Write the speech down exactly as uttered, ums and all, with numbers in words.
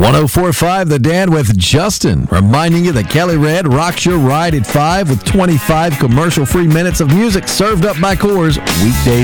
oh four point five The Dan with Justin, reminding you that Kelly Red rocks your ride at five with twenty-five commercial-free minutes of music served up by Coors weekdays